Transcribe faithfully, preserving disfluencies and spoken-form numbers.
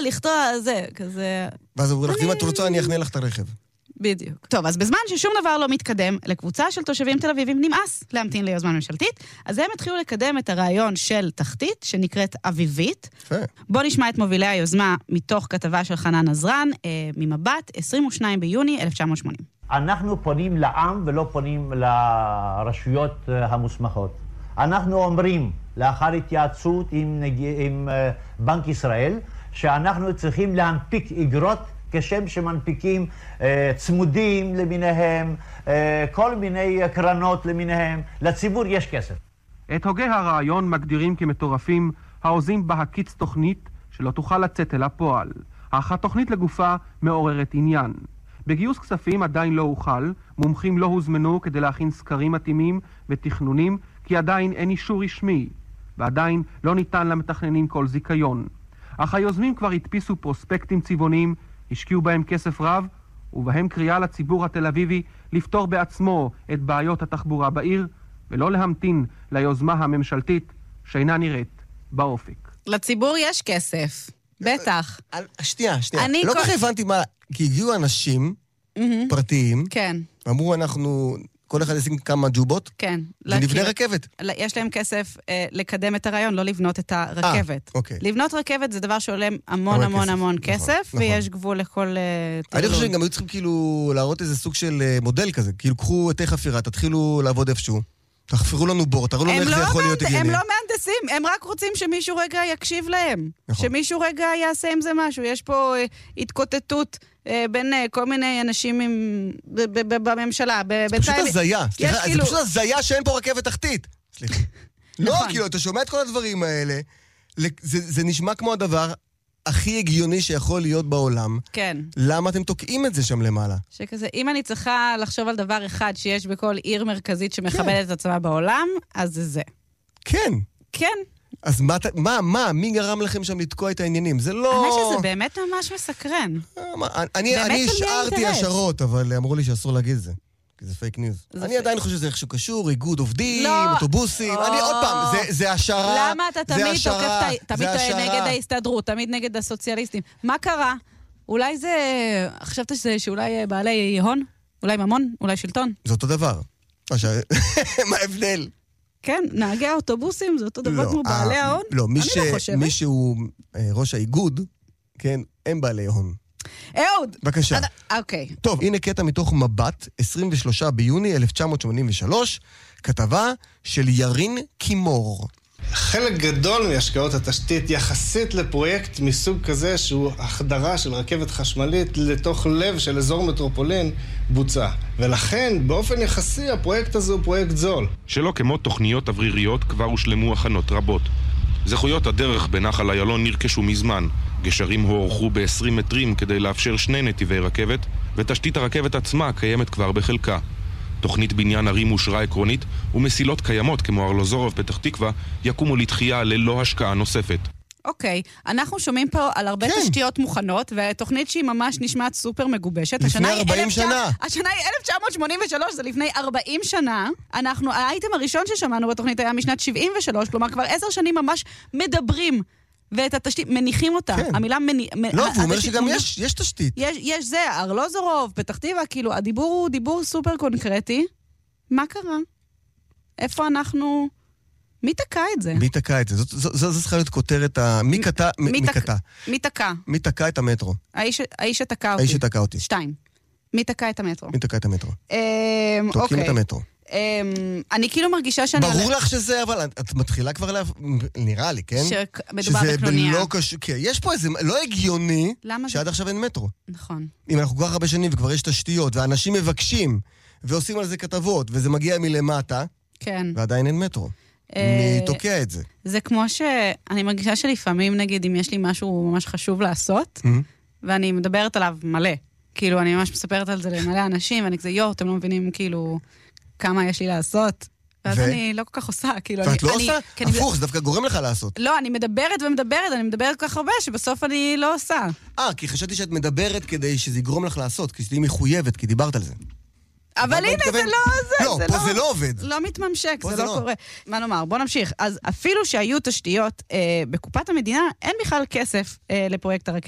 לכתוב, זה, כזה... ואז אומרים לך, אם את רוצה, אני אכנה לך את הרכב. בדיוק. טוב, אז בזמן ששום דבר לא מתקדם, לקבוצה של תושבים תל אביבים נמאס להמתין ליוזמה ממשלתית, אז הם התחילו לקדם את הרעיון של תחתית, שנקראת אביבית. בוא נשמע את מובילי היוזמה מתוך כתבה של חנן עזרן, אה, ממבט, עשרים ושניים ביוני אלף תשע מאות שמונים. אנחנו פונים לעם ולא פונים לרשויות המוסמכות. אנחנו אומרים, לאחר התייעצות עם, עם uh, בנק ישראל, שאנחנו צריכים להנפיק אגרות כשם שמנפיקים uh, צמודים למיניהם, uh, כל מיני קרנות למיניהם. לציבור יש כסף. את הוגי הרעיון מגדירים כמטורפים העוזים בהקיץ תוכנית שלא תוכל לצאת אל הפועל. אך התוכנית לגופה מעוררת עניין. בגיוס כספים עדיין לא הוחל, מומחים לא הוזמנו כדי להכין סקרים מתאימים ותכנונים, כי עדיין אין אישור רשמי, ועדיין לא ניתן למתכננים כל זיכיון. אך היוזמים כבר הדפיסו פרוספקטים צבעוניים, השקיעו בהם כסף רב, ובהם קריאה לציבור התל אביבי לפתור בעצמו את בעיות התחבורה בעיר, ולא להמתין ליוזמה הממשלתית שאינה נראית באופק. לציבור יש כסף, בטח. שנייה, שנייה. לא כך הבנתי מה, כי הגיעו אנשים פרטיים, ואמרו אנחנו... כל אחד ישים כמה ג'ובות, כן. ונבנה רכבת. יש להם כסף אה, לקדם את הרעיון, לא לבנות את הרכבת. 아, אוקיי. לבנות רכבת זה דבר שעולה המון המון כסף. המון כסף, נכון, ויש נכון. גבול לכל uh, תרלון. אני חושב שגם היו צריכים כאילו להראות איזה סוג של uh, מודל כזה, כאילו קחו את חפירה, תתחילו לעבוד איפשהו, תחפרו לנו בור, תראו לנו איך לא זה יכול להיות הגיוני. הם לא מהנדסים, הם רק רוצים שמישהו רגע יקשיב להם. נכון. שמישהו רגע יעשה עם זה משהו. יש פה uh, התקוטטות בין כל מיני אנשים בממשלה. זה פשוט הזיה. סליחה, זה פשוט הזיה שאין פה רכבת תחתית. סליחה. לא, כאילו, אתה שומע את כל הדברים האלה, זה נשמע כמו הדבר הכי הגיוני שיכול להיות בעולם. כן. למה אתם תוקעים את זה שם למעלה? שכזה, אם אני צריכה לחשוב על דבר אחד שיש בכל עיר מרכזית שמכבדת את עצמה בעולם, אז זה זה. כן. כן. אז מה, מה, מה, מי גרם לכם שם לתקוע את העניינים? זה לא... אני חושב שזה באמת ממש מסקרן. אני, אני השארתי השערות, אבל אמרו לי שאסור להגיד את זה. כי זה פייק ניוז. אני עדיין חושב שזה איכשהו קשור, איגוד עובדים, אוטובוסים. אני עוד פעם, זה השערה. למה אתה תמיד תוקף, תמיד נגד ההסתדרות, תמיד נגד הסוציאליסטים? מה קרה? אולי זה... חשבת שאולי בעלי הון? אולי ממון? אולי שלטון? זה אותו דבר. מה ההבדל? כן, נהגי האוטובוסים, זה אותו דבר כמו בעלי ההון? לא, מי שהוא ראש האיגוד, כן, הם בעלי הון. אהוד! בבקשה. אוקיי. טוב, הנה קטע מתוך מבט, עשרים ושלושה ביוני אלף תשע מאות שמונים ושלוש, כתבה של ירין קימור. חלק גדול מהשקעות התשתית יחסית לפרויקט מסוג כזה שהוא החדרה של רכבת חשמלית לתוך לב של אזור מטרופולין בוצע. ולכן באופן יחסי הפרויקט הזה הוא פרויקט זול. שלא כמו תוכניות אווריריות כבר הושלמו הכנות רבות. זכויות הדרך בנחל איילון נרכשו מזמן. גשרים הוארכו ב-עשרים מטרים כדי לאפשר שני נתיבי רכבת, ותשתית הרכבת עצמה קיימת כבר בחלקה. תוכנית בניין ערים אושרה עקרונית, ומסילות קיימות כמו ארלוזורוב פתח תקווה יקומו לתחייה ללא השקעה נוספת. אוקיי, אנחנו שומעים פה על הרבה כן. תשתיות מוכנות, ותוכנית שהיא ממש נשמעת סופר מגובשת. לפני ארבעים שנה. השנה היא אלף תשע מאות שמונים ושלוש, זה לפני ארבעים שנה. אנחנו, האייטם הראשון ששמענו בתוכנית היה משנת שבעים ושלוש, כלומר כבר עשר שנים ממש מדברים ואת התשתית, מניחים אותה. כן. המילה מני... לא, הוא אומר שגם יש, יש תשתית. יש, יש זה, ארלוזורוב, פתח תקווה, כאילו, הדיבור הוא דיבור סופר קונקרטי. מה קרה? איפה אנחנו... מי תקע את זה? מי תקע את זה? זו צריכה להיות כותרת ה... מי קטע? מי קטע? מי תקע? מי תקע את המטרו? האיש שתקע אותי. האיש שתקע אותי. שתיים. מי תקע את המטרו? מי תקע את המטרו? אוקיי. תוקעים את המטרו. אני כאילו מרגישה שאני... ברור לך שזה, אבל את מתחילה כבר לה... נראה לי, כן? שמדובר בקלוניה. יש פה איזה... לא הגיוני שעד עכשיו אין מטרו. נכון. אם אנחנו כל כך הרבה שנים וכבר יש תשתיות, ואנשים מבקשים, ועושים על זה כתבות, וזה מגיע מלמטה, כן. ועדיין אין מטרו. מי תוקע את זה? זה כמו שאני מרגישה שלפעמים, נגיד, אם יש לי משהו ממש חשוב לעשות, ואני מדברת עליו מלא. כאילו, אני ממש מספרת על זה למלא אנשים, ואני כזה, יו, אתם לא מבינים, כאילו, כמה יש לי לעשות. ואז אני לא כל כך עושה, כאילו... ואת לא עושה? הפוך, זה דווקא גורם לך לעשות. לא, אני מדברת ומדברת, אני מדברת כל כך הרבה, שבסוף אני לא עושה. אה, כי חשבתי שאת מדברת כדי שזה יגרום לך לעשות, כי שתהי מחויבת, כי דיברת על זה. אבל הנה, זה לא זה. לא, פה זה לא עובד. לא מתממשק, זה לא קורה. מה נאמר, בוא נמשיך. אז אפילו שהיו תשתיות בקופת המדינה, אין בכלל כסף לפרויקט הרכבת.